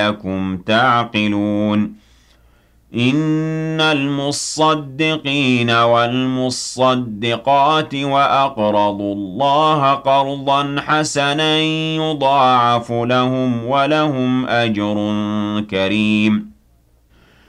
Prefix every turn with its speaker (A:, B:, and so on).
A: لعلكم تعقلون إن المصدقين والمصدقات وأقرضوا الله قرضا حسنا يضاعف لهم ولهم أجر كريم